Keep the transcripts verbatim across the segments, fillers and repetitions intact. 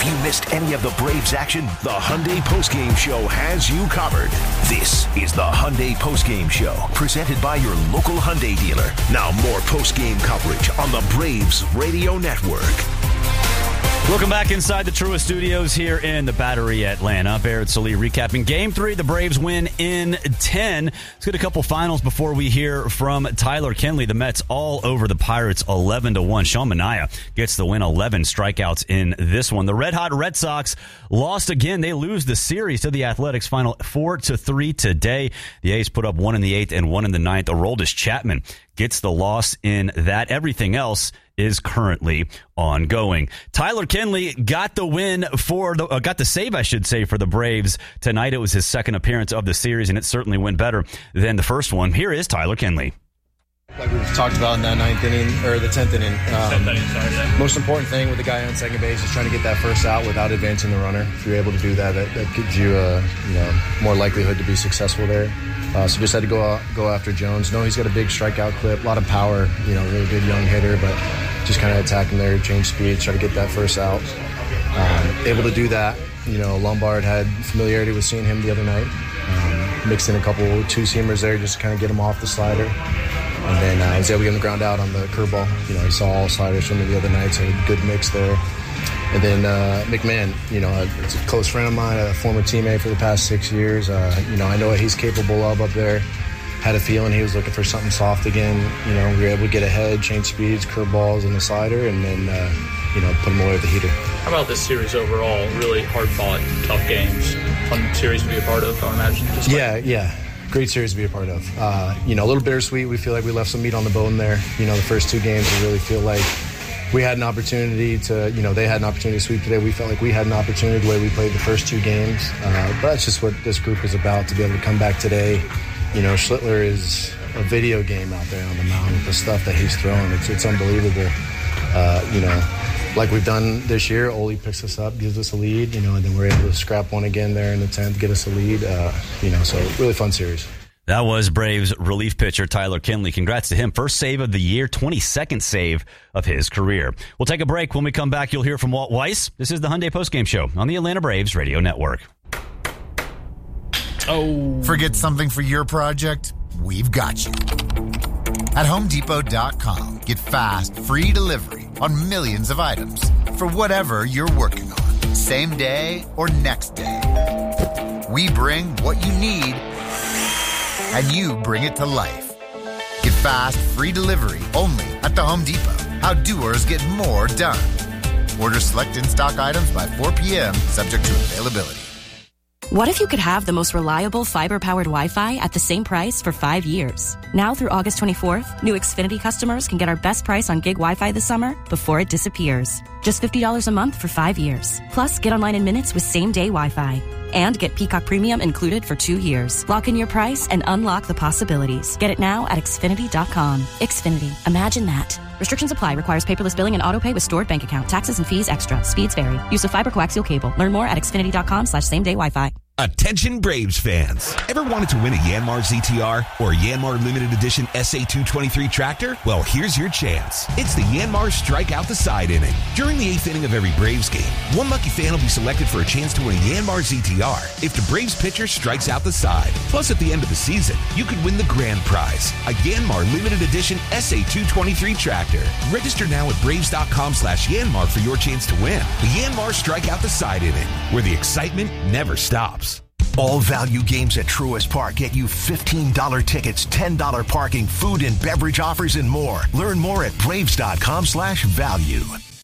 you missed any of the Braves action, the Hyundai Postgame Show has you covered. This is the Hyundai Postgame Show, presented by your local Hyundai dealer. Now more postgame coverage on the Braves Radio Network. Welcome back inside the Truist Studios here in the Battery, Atlanta. Barrett Sallee recapping Game three. The Braves win in ten. Let's get a couple finals before we hear from Tyler Kenley. The Mets all over the Pirates eleven to one. Sean Manaea gets the win, eleven strikeouts in this one. The red-hot Red Sox lost again. They lose the series to the Athletics, final four to three today. The A's put up one in the eighth and one in the ninth. Aroldis Chapman gets the loss in that. Everything else is currently ongoing. Tyler Kenley got the win for the, uh, got the save, I should say, for the Braves tonight. It was his second appearance of the series, and it certainly went better than the first one. Here is Tyler Kenley. Like we've talked about in that ninth inning, or the tenth inning, um, sorry, yeah. Most important thing with the guy on second base is trying to get that first out without advancing the runner. If you're able to do that, that, that gives you a you know more likelihood to be successful there. Uh, so just had to go out, go after Jones. No, he's got a big strikeout clip, a lot of power, you know, really good young hitter, but just kind of attacking there, change speed, try to get that first out. Um, able to do that. You know, Lombard had familiarity with seeing him the other night. Um, mixed in a couple two-seamers there just to kind of get him off the slider. And then uh, I was able to get him the ground out on the curveball. You know, he saw all sliders from me the other night, so a good mix there. And then uh, McMahon, you know, it's a close friend of mine, a former teammate for the past six years. Uh, you know, I know what he's capable of up there. Had a feeling he was looking for something soft again. You know, we were able to get ahead, change speeds, curveballs, and the slider, and then, uh, you know, put him away with the heater. How about this series overall? Really hard-fought, tough games. Fun series to be a part of, I imagine. Just like- yeah, yeah. Great series to be a part of. Uh, you know, a little bittersweet. We feel like we left some meat on the bone there. You know, the first two games, we really feel like we had an opportunity to, you know, they had an opportunity to sweep today. We felt like we had an opportunity the way we played the first two games. Uh, but that's just what this group is about, to be able to come back today. You know, Schlittler is a video game out there on the mound with the stuff that he's throwing. It's, it's unbelievable. Uh, you know, like we've done this year, Ole picks us up, gives us a lead, you know, and then we're able to scrap one again there in the tenth, get us a lead. Uh, you know, so really fun series. That was Braves relief pitcher Tyler Kenley. Congrats to him. First save of the year, twenty-second save of his career. We'll take a break. When we come back, you'll hear from Walt Weiss. This is the Hyundai Postgame Show on the Atlanta Braves Radio Network. Oh. Forget something for your project? We've got you. At Home Depot dot com, get fast, free delivery on millions of items for whatever you're working on. Same day or next day. We bring what you need, and you bring it to life. Get fast, free delivery only at the Home Depot. How doers get more done. Order select in-stock items by four p.m., subject to availability. What if you could have the most reliable fiber-powered Wi-Fi at the same price for five years? Now through August twenty-fourth, new Xfinity customers can get our best price on gig Wi-Fi this summer before it disappears. Just fifty dollars a month for five years. Plus, get online in minutes with same-day Wi-Fi. And get Peacock Premium included for two years. Lock in your price and unlock the possibilities. Get it now at Xfinity dot com. Xfinity. Imagine that. Restrictions apply. Requires paperless billing and autopay with stored bank account. Taxes and fees extra. Speeds vary. Use of fiber coaxial cable. Learn more at Xfinity dot com slash same day Wi-Fi. Attention Braves fans. Ever wanted to win a Yanmar Z T R or Yanmar Limited Edition S A two twenty-three tractor? Well, here's your chance. It's the Yanmar Strike Out the Side inning. During the eighth inning of every Braves game, one lucky fan will be selected for a chance to win a Yanmar Z T R if the Braves pitcher strikes out the side. Plus, at the end of the season, you could win the grand prize, a Yanmar Limited Edition S A two twenty-three tractor. Register now at Braves dot com slash Yanmar for your chance to win the Yanmar Strike Out the Side inning, where the excitement never stops. All value games at Truist Park get you fifteen dollars tickets, ten dollars parking, food and beverage offers, and more. Learn more at Braves dot com slash value.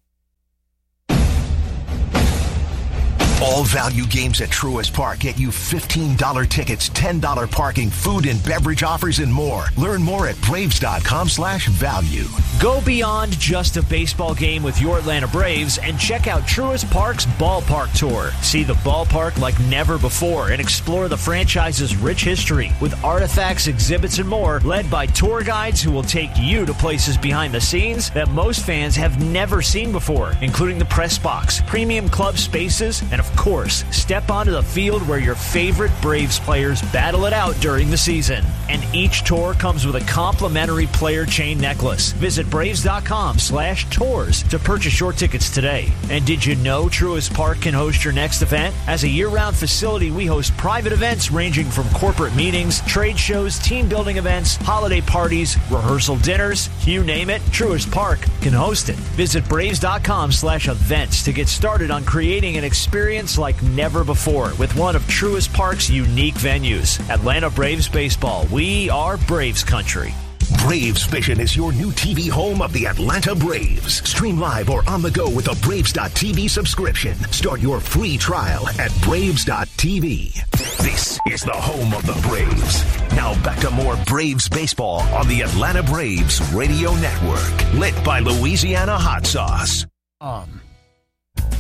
All value games at Truist Park get you fifteen dollars tickets, ten dollars parking, food and beverage offers, and more. Learn more at Braves dot com slash value. Go beyond just a baseball game with your Atlanta Braves and check out Truist Park's Ballpark Tour. See the ballpark like never before and explore the franchise's rich history with artifacts, exhibits, and more, led by tour guides who will take you to places behind the scenes that most fans have never seen before, including the press box, premium club spaces, and of Of course, step onto the field where your favorite Braves players battle it out during the season. And each tour comes with a complimentary player chain necklace. Visit Braves.com slash tours to purchase your tickets today. And did you know Truist Park can host your next event? As a year-round facility, we host private events ranging from corporate meetings, trade shows, team building events, holiday parties, rehearsal dinners, you name it, Truist Park can host it. Visit Braves.com slash events to get started on creating an experience like never before with one of Truist Park's unique venues. Atlanta Braves Baseball. We are Braves Country. Braves Vision is your new T V home of the Atlanta Braves. Stream live or on the go with a Braves dot T V subscription. Start your free trial at Braves dot T V. This is the home of the Braves. Now back to more Braves baseball on the Atlanta Braves Radio Network. Lit by Louisiana Hot Sauce. Um.